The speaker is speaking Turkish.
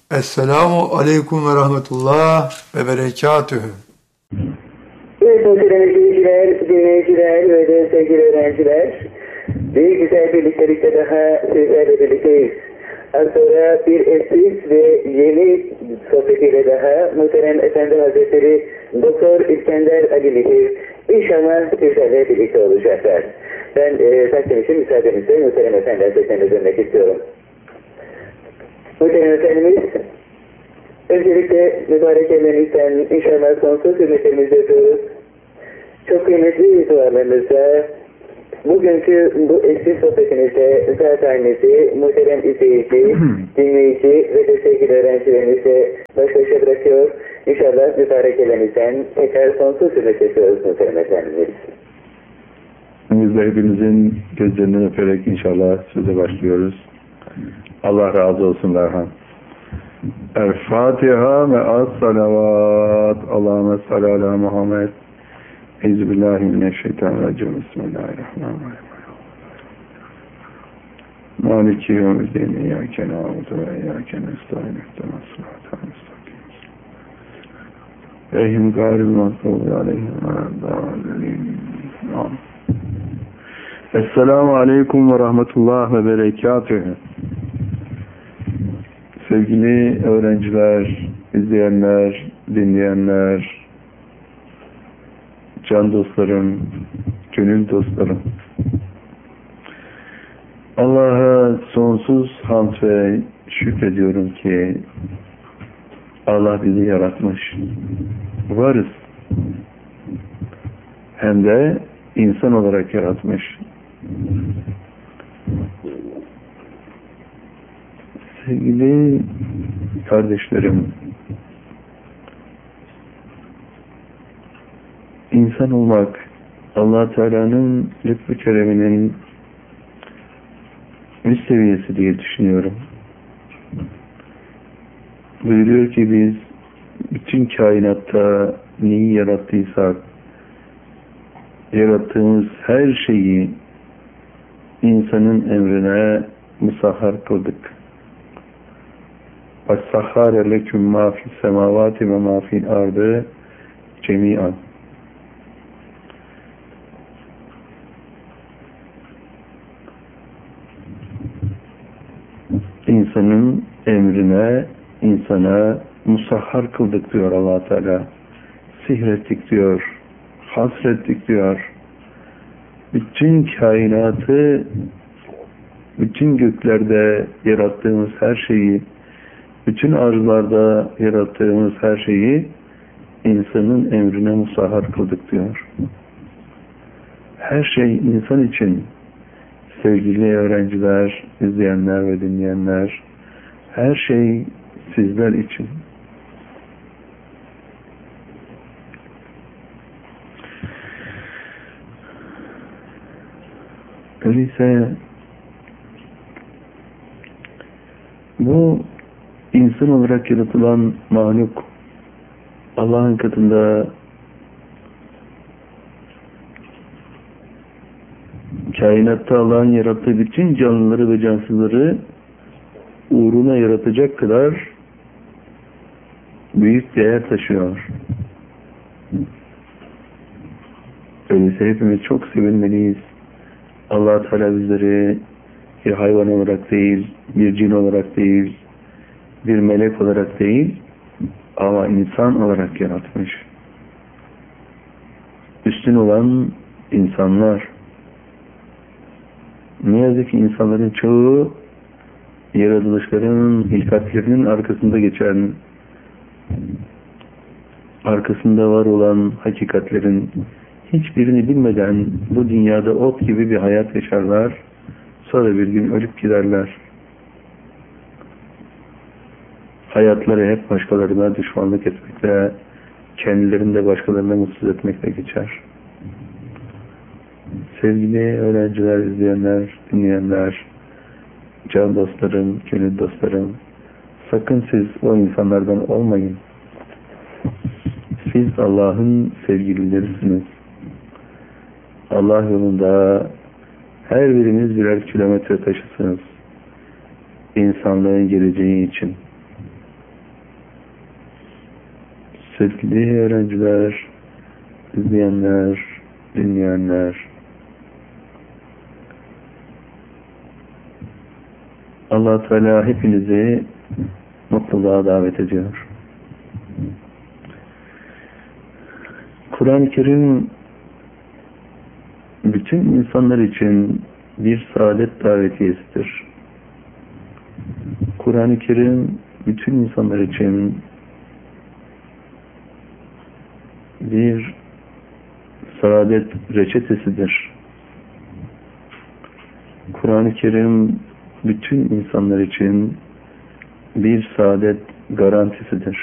Esselamu aleyküm ve rahmetullah ve berekatühü. Evet muhterem izleyiciler, dinleyiciler ve de sevgili öğrenciler, bir güzel birliktelikte daha sizlerle birlikteyiz. Az sonra bir eski ve yeni sohbet ile daha muhterem Efendi Hazretleri Doktor İskender Ali Mihir inşallah sizlerle birlikte olacaklar. Ben takdim için müsaadenizle muhterem Efendi Hazretlerine dönmek istiyorum. Muhterem Efendimiz, öncelikle mübarek ellerinizden inşallah sonsuz hürmetlerimizi yapıyoruz. Çok kıymetli dualarınızla bugünkü bu eski sohbetinizde zathanenizi muhterem izleyici, dinleyici ve de sevgili öğrencilerinize baş başa bırakıyor. İnşallah mübarek ellerinizden tekrar sonsuz hürmet yapıyoruz muhterem efendimiz. Biz de hepinizin gözlerinden öperek inşallah söze başlıyoruz. Allah razı olsun Erhan. El-Fatiha ve as-salavat. Allahümme salli ala Muhammed. Euzubillahimineşşeytanirracim. Bismillahirrahmanirrahim. Maliki yevmiddin. İyyâke na'budu ve iyyâke nestaîn. İhdinas sıratal mustakîm. Ghayril mağdûbi aleyhim veleddâllîn. Esselamu aleyküm ve rahmetullah ve berekatühü. Sevgili öğrenciler, izleyenler, dinleyenler, can dostlarım, gönül dostlarım. Allah'a sonsuz hamd ve şükrediyorum ki Allah bizi yaratmış. Varız. Hem de insan olarak yaratmış. Sevgili kardeşlerim, insan olmak Allah Teala'nın lütfu kereminin üst seviyesi diye düşünüyorum. Buyuruyor ki biz bütün kainatta neyi yarattıysak yarattığımız her şeyi insanın emrine musahhar kıldık. وَالسَّخَّارَ لَكُمْ مَا فِي السَّمَاوَاتِ وَمَا فِي الْأَرْضِ جَمِيعًا. İnsanın emrine, insana musahhar kıldık diyor Allah Teala. Sihrettik diyor, hasrettik diyor. Bütün kainatı, bütün göklerde yarattığımız her şeyi, bütün arzlarda yarattığımız her şeyi insanın emrine musahhar kıldık diyor. Her şey insan için. Sevgili öğrenciler, izleyenler ve dinleyenler, her şey sizler için. Öyleyse bu insan olarak yaratılan mahluk Allah'ın katında kainatta Allah'ın yarattığı bütün canlıları ve cansızları uğruna yaratacak kadar büyük değer taşıyor. Öyleyse hepimiz çok sevinmeliyiz. Allah Teala bizleri bir hayvan olarak değil, bir cin olarak değil, bir melek olarak değil, ama insan olarak yaratmış. Üstün olan insanlar. Ne yazık ki insanların çoğu yaratılışların, hilkatlerinin arkasında geçen, arkasında var olan hakikatlerin hiçbirini bilmeden bu dünyada ot gibi bir hayat yaşarlar. Sonra bir gün ölüp giderler. Hayatları hep başkalarına düşmanlık etmekle, kendilerini de başkalarına mutsuz etmekle geçer. Sevgili öğrenciler, izleyenler, dinleyenler, can dostlarım, gönül dostlarım, sakın siz o insanlardan olmayın. Siz Allah'ın sevgililerisiniz. Allah yolunda her biriniz birer kilometre taşısınız. İnsanlığın geleceği için. sevgili öğrenciler, izleyenler, dinleyenler, Allah-u Teala hepinizi mutluluğa davet ediyor. Kur'an-ı Kerim bütün insanlar için bir saadet davetiyesidir. Kur'an-ı Kerim bütün insanlar için bir saadet reçetesidir. Kur'an-ı Kerim bütün insanlar için bir saadet garantisidir.